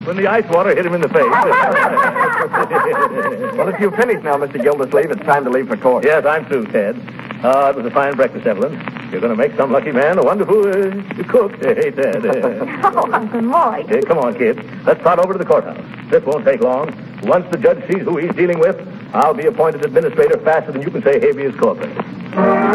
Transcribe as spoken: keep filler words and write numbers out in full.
When the ice water hit him in the face. Well, if you've finished now, Mister Gildersleeve, it's time to leave for court. Yes, I'm through, Ted. Uh, it was a fine breakfast, Evelyn. You're going to make some lucky man a wonderful uh, cook. Hey, Ted. Oh, Uncle Mort. Hey, come on, kid. Let's trot over to the courthouse. This won't take long. Once the judge sees who he's dealing with, I'll be appointed administrator faster than you can say habeas corpus.